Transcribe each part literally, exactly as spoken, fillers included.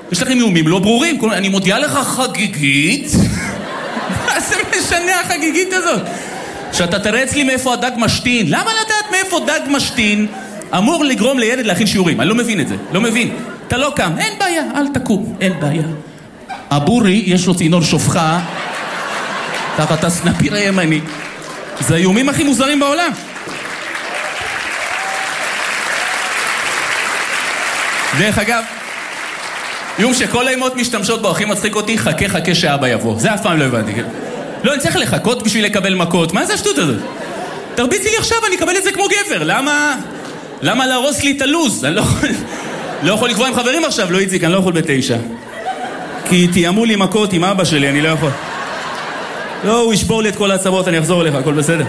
יש לכם איומים לא ברורים, אני מודיעה לך חגיגית. מה זה משנה החגיגית הזאת? שאתה תראה אצלי מאיפה הדג משתין. למה לדעת מאיפה דג משתין אמור לגרום לילד להכין שיעורים? אני לא מבין את זה, לא מבין. אתה לא קם, אין בעיה, אל תקום, אין בעיה. הבורי, יש לו צינור שופחה, תחת הסנפיר הימני. זה האיומים הכי מוזרים בעולם. דרך אגב, איום שכל האימות משתמשות בו, הכי מצחיק אותי, חכה חכה שאבא יבוא. זה אף פעם לא הבנתי. לא, אני צריך לחכות בשביל לקבל מכות. מה זה השטות הזאת? תרביצי לי עכשיו, אני אקבל את זה כמו גבר. למה? למה להרוס לי את הלוז? אני לא יכול, לא יכול לקבוע עם חברים עכשיו, לא איציק, אני לא יכול בתשע. כי תיאמו לי מכות עם אבא שלי, אני לא יכול. לא, הוא ישבור לי את כל העצבות, אני אחזור אליך, הכל בסדר.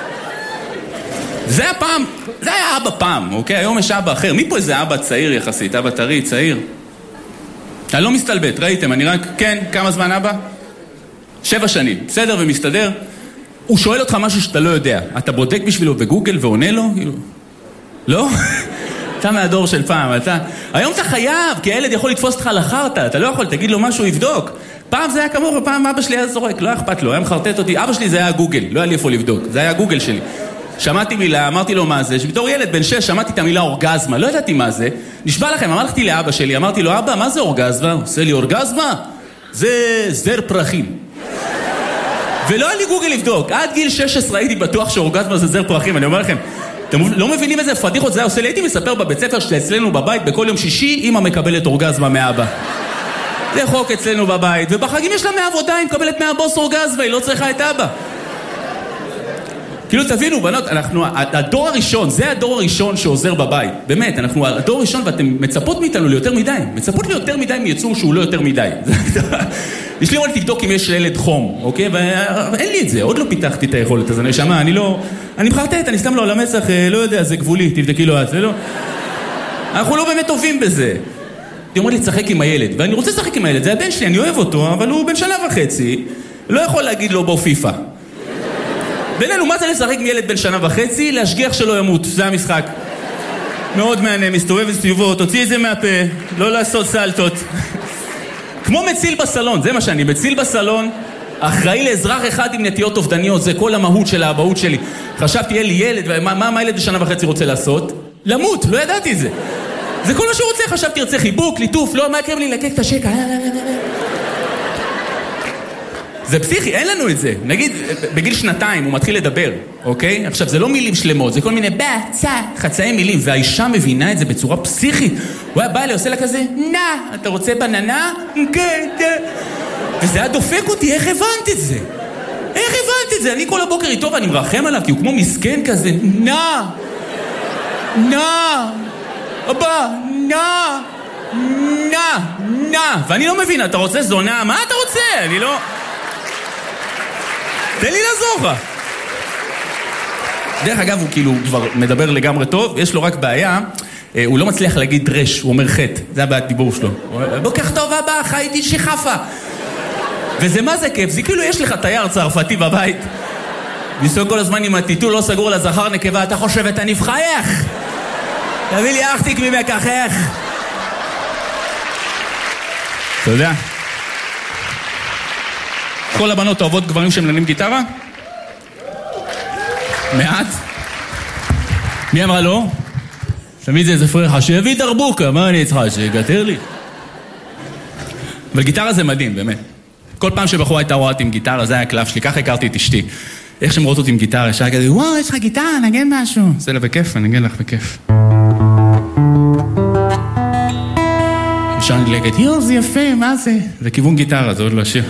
זה הפעם, זה היה אבא פעם, אוקיי? היום יש אבא אחר. מי פה איזה אבא צעיר יחסית? אבא טרי, צעיר. אני לא מסתלבט, ראיתם, אני רק, כן, כמה זמן אבא? שבע שנים, בסדר ומסתדר. הוא שואל אותך משהו שאתה לא יודע. אתה בודק בשבילו בגוגל ועונה לו? לא? אתה מהדור של פעם, אתה... היום אתה חייב, כי הילד יכול לתפוס אותך לחרטה, אתה לא יכול, תגיד לו משהו, יבדוק. פעם זה היה כמוך, פעם אבא שלי היה זורק, לא אכפת לו, היה מחרטט אותי. אבא שלי זה היה גוגל, לא היה לי איפה לבדוק, זה היה גוגל שלי. שמעתי מילה, אמרתי לו מה זה, שבתור ילד בן שש שמעתי את המילה אורגזמה, לא ידעתי מה זה. נשבע לכם, אמרתי לאבא שלי, אמרתי לו, אבא, מה זה אורגזמה? הוא עושה לי אורגזמה? זה זר פרחים. ולא היה לי גוגל לבדוק. עד גיל שש עשרה הייתי בטוח שאורגזמה זה זר פרחים, אני אומר לכם. אתם לא מבינים איזה פדיחות זה היה עושה לי? הייתי מספר בבית ספר שאצלנו בבית בכל יום שישי אמא מקבלת אורגזמה מאבא. זה חוק אצלנו בבית, ובחגים יש לה מהעבודה, היא מקבלת מהבוס אורגזמה, היא לא צריכה את אבא. כאילו תבינו, בנות, אנחנו, הדור הראשון, זה הדור הראשון שעוזר בבית. באמת, אנחנו הדור הראשון ואתם מצפות מאיתנו ליותר מדי. מצפות לי יותר מדי מיצור שהוא לא יותר מדי. יש לי רק תבדוק אם יש ילד חום, אוקיי? ואין לי את זה, עוד לא פיתחתי את היכולת הזאת. אני שמה, אני לא... אני מחרטט, אני סתם לא על המצח, לא יודע, זה גבולי, תבדקי לו את זה, לא... אנחנו לא באמת טובים בזה. היא אומרת לי, צחק עם הילד, ואני רוצה לשחק עם הילד, זה הבן שלי, אני אוהב אותו, אבל הוא בן שנה וחצי, לא יכול להגיד לו בוא פיפה. בינינו, מה זה לשחק עם ילד בן שנה וחצי? להשגיח שלא ימות, זה המשחק. מאוד מעניין, מסתובב וסביבו, תוציא את זה מהפה, לא לעשות סלטות. כמו מציל בסלון, זה מה שאני, מציל בסלון, אחראי לאזרח אחד עם נטיות אובדניות, זה כל המהות של האבהות שלי. חשבתי, יהיה לי ילד, ומה מה, מה ילד בשנה וחצי רוצה לעשות? למות, לא ידעתי את זה. זה כל מה שהוא רוצה, חשבתי, ירצה חיבוק, ליטוף, לא, מה יקרב לי לקק את השקע? זה פסיכי, אין לנו את זה. נגיד, בגיל שנתיים הוא מתחיל לדבר, אוקיי? עכשיו, זה לא מילים שלמות, זה כל מיני בצע, חצאי מילים, והאישה מבינה את זה בצורה פסיכית. הוא היה בא אליי, עושה לה כזה, נא, אתה רוצה בננה? כן, כן. וזה היה דופק אותי, איך הבנת את זה? איך הבנת את זה? אני כל הבוקר איתו ואני מרחם עליו, כי הוא כמו מסכן כזה, נא, נא, אבא, נא, נא, נא. ואני לא מבינה, אתה רוצה זונה? מה אתה רוצה? אני לא... תן לי לעזור לך. דרך אגב, הוא כאילו כבר מדבר לגמרי טוב, יש לו רק בעיה, הוא לא מצליח להגיד רש, הוא אומר חטא, זה הבעיית דיבור שלו. בוקר טוב אבא, חייתי שחפה. וזה מה זה כיף, זה כאילו יש לך תייר צרפתי בבית, ניסוי כל הזמן עם הטיטול לא סגור לזכר נקבה, אתה חושב את הנבחייך? תביא לי אחתיק ממקחך. אתה יודע? כל הבנות אוהבות גברים שמנגנים גיטרה? מעט? מי אמרה לא? תמיד זה איזה פרחה, שיביא דרבוקה, מה אני צריכה? שיגתר לי? אבל גיטרה זה מדהים, באמת. כל פעם שבחורה הייתה רואה אותי עם גיטרה, זה היה הקלף שלי, ככה הכרתי את אשתי. איך שהן רואות אותי עם גיטרה, ישר כזה, וואו, יש לך גיטרה, נגן משהו. זה לה בכיף, אני נגן לך בכיף. ישר נדלקת, יו, זה יפה, מה זה? זה כיוון גיטרה, זה עוד לא השיר.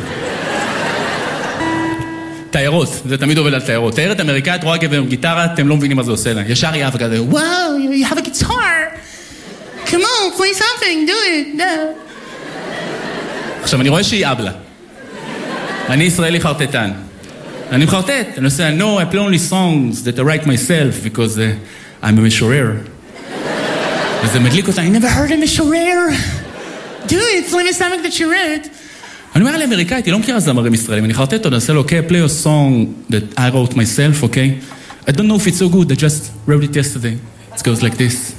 תיירות, זה תמיד עובד על תיירות. תיירת אמריקאית רואה גבר עם גיטרה, אתם לא מבינים מה זה עושה לה. ישר יאהב כזה, וואו, you have a guitar. Come on, play something, do it. No. עכשיו, אני רואה שהיא אבלה. אני ישראלי חרטטן. אני מחרטט. אני עושה, no, I play only songs that I write myself, because uh, I'm a משורר. וזה מדליק אותה, I never heard a משורר. Do it, play me something that you wrote. אני אומר לאמריקאית, היא לא מכירה זמרים ישראלים, אני חרטט אותו, אני עושה לו, okay, play a song that I wrote myself, okay? I don't know if it's so good, I just wrote it yesterday. It goes like this.